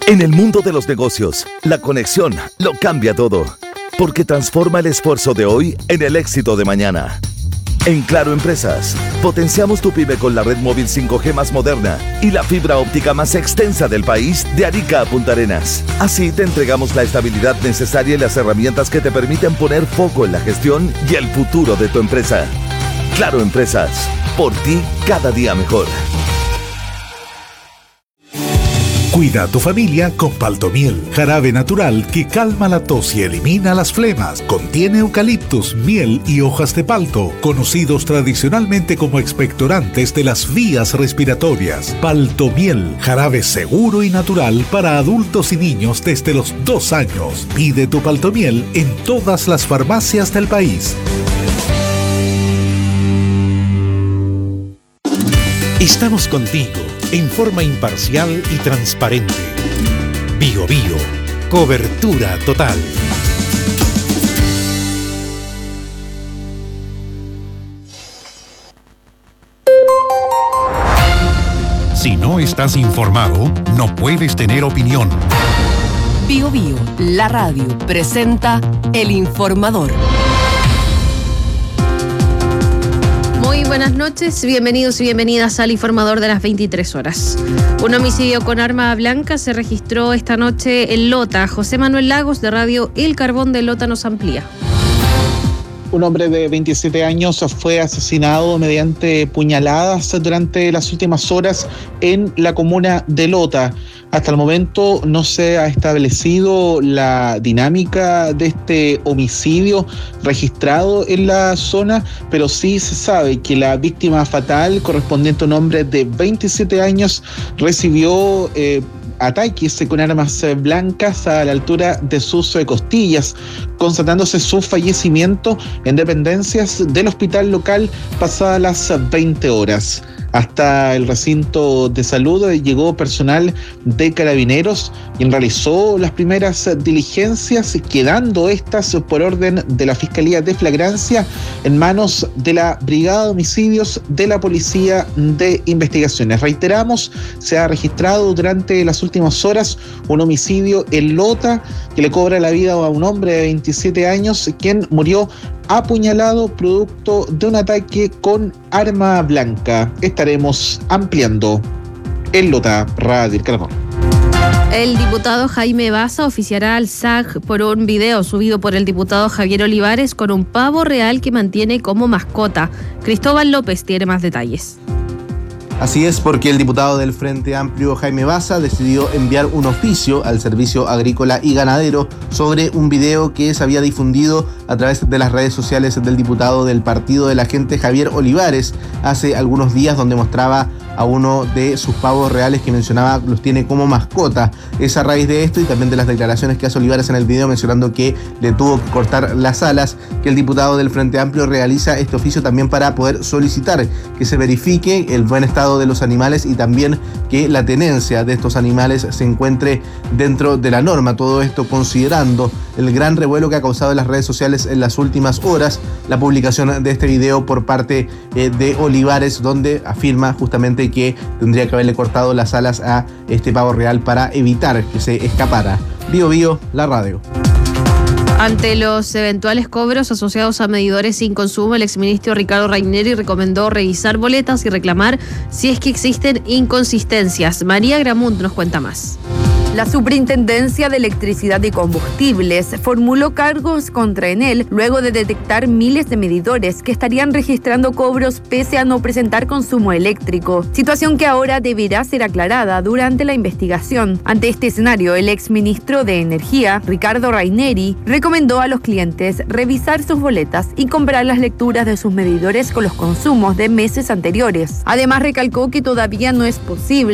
En el mundo de los negocios, la conexión lo cambia todo, porque transforma el esfuerzo de hoy en el éxito de mañana. En Claro Empresas, potenciamos tu pyme con la red móvil 5G más moderna y la fibra óptica más extensa del país, de Arica a Punta Arenas. Así te entregamos la estabilidad necesaria y las herramientas que te permiten poner foco en la gestión y el futuro de tu empresa. Claro Empresas, por ti cada día mejor. Cuida a tu familia con Paltomiel, jarabe natural que calma la tos y elimina las flemas. Contiene eucaliptus, miel y hojas de palto, conocidos tradicionalmente como expectorantes de las vías respiratorias. Paltomiel, jarabe seguro y natural para adultos y niños desde los 2 años. Pide tu Paltomiel en todas las farmacias del país. Estamos contigo en forma imparcial y transparente. Bio Bio, cobertura total. Si no estás informado, no puedes tener opinión. Bio Bio, la radio, presenta El Informador. Muy buenas noches, bienvenidos y bienvenidas al Informador de las 23 horas. Un homicidio con arma blanca se registró esta noche en Lota. José Manuel Lagos, de Radio El Carbón de Lota, nos amplía. Un hombre de 27 años fue asesinado mediante puñaladas durante las últimas horas en la comuna de Lota. Hasta el momento no se ha establecido la dinámica de este homicidio registrado en la zona, pero sí se sabe que la víctima fatal, correspondiente a un hombre de 27 años, recibió ataques con armas blancas a la altura de sus costillas, constatándose su fallecimiento en dependencias del hospital local pasadas las 20 horas. Hasta el recinto de salud llegó personal de Carabineros, quien realizó las primeras diligencias, quedando estas por orden de la Fiscalía de Flagrancia en manos de la Brigada de Homicidios de la Policía de Investigaciones. Reiteramos, se ha registrado durante las últimas horas un homicidio en Lota que le cobra la vida a un hombre de 27 años, quien murió apuñalado producto de un ataque con arma blanca. Estaremos ampliando en Lota, Radio El Carbón. El diputado Jaime Baza oficiará al SAG por un video subido por el diputado Javier Olivares con un pavo real que mantiene como mascota. Cristóbal López tiene más detalles. Así es, porque el diputado del Frente Amplio, Jaime Baza, decidió enviar un oficio al Servicio Agrícola y Ganadero sobre un video que se había difundido a través de las redes sociales del diputado del Partido de la Gente, Javier Olivares, hace algunos días, donde mostraba a uno de sus pavos reales que mencionaba los tiene como mascota. Es a raíz de esto y también de las declaraciones que hace Olivares en el video, mencionando que le tuvo que cortar las alas, que el diputado del Frente Amplio realiza este oficio también para poder solicitar que se verifique el buen estado de los animales y también que la tenencia de estos animales se encuentre dentro de la norma. Todo esto considerando el gran revuelo que ha causado en las redes sociales en las últimas horas la publicación de este video por parte de Olivares, donde afirma justamente que tendría que haberle cortado las alas a este pavo real para evitar que se escapara. Bio Bio, la radio. Ante los eventuales cobros asociados a medidores sin consumo, el exministro Ricardo Raineri recomendó revisar boletas y reclamar si es que existen inconsistencias. María Gramunt nos cuenta más. La Superintendencia de Electricidad y Combustibles formuló cargos contra Enel luego de detectar miles de medidores que estarían registrando cobros pese a no presentar consumo eléctrico, situación que ahora deberá ser aclarada durante la investigación. Ante este escenario, el exministro de Energía, Ricardo Raineri, recomendó a los clientes revisar sus boletas y comparar las lecturas de sus medidores con los consumos de meses anteriores. Además, recalcó que todavía no es posible